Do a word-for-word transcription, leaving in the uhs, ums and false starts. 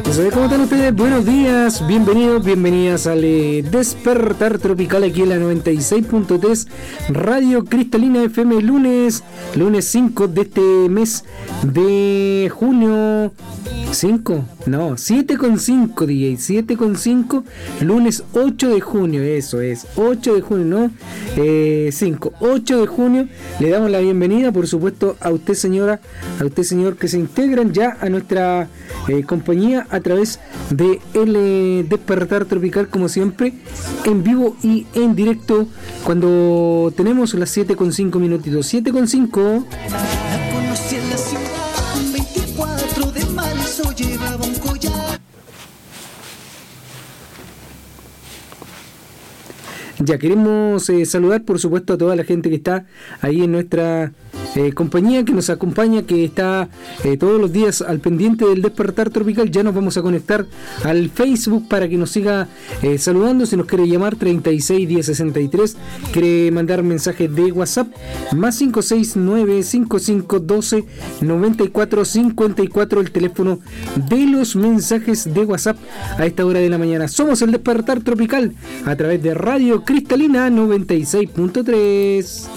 Eso es, ¿cómo están ustedes? Buenos días, bienvenidos, bienvenidas al eh, Despertar Tropical aquí en la noventa y seis punto tres Radio Cristalina F M, lunes, lunes cinco de este mes de junio. ¿cinco? No, siete con cinco, D J, siete con cinco, lunes ocho de junio, eso es, ocho de junio, ¿no? Eh, cinco, ocho de junio, le damos la bienvenida, por supuesto, a usted señora, a usted señor, que se integran ya a nuestra eh, compañía a través de el eh, Despertar Tropical, como siempre, en vivo y en directo, cuando tenemos las siete con cinco minutitos, siete con cinco. La conocí en la ciudad, un veinticuatro de marzo llevaba un collar. Ya queremos eh, saludar, por supuesto, a toda la gente que está ahí en nuestra eh, compañía, que nos acompaña, que está eh, todos los días al pendiente del Despertar Tropical. Ya nos vamos a conectar al Facebook para que nos siga eh, saludando. Si nos quiere llamar, treinta y seis, diez, sesenta y tres, quiere mandar mensajes de WhatsApp, más cinco seis nueve, cinco cinco uno dos, nueve cuatro cinco cuatro, el teléfono de los mensajes de WhatsApp a esta hora de la mañana. Somos el Despertar Tropical a través de Radio Cristalina noventa y seis punto tres.